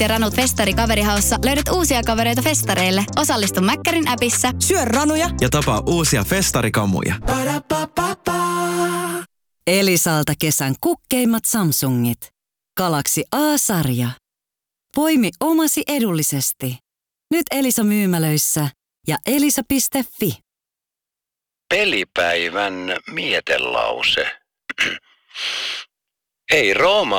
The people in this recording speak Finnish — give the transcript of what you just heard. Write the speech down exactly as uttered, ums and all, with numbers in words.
ja ranut festari kaverihaussa löydät uusia kavereita festareille. Osallistu Mäkkärin appissa. Syö ranuja ja tapaa uusia festarikamuja. Elisalta kesän kukkeimmat Samsungit. Galaxy A-sarja. Poimi omasi edullisesti. Nyt Elisa myymälöissä ja elisa piste fi. Pelipäivän mietelause. Ei Rooma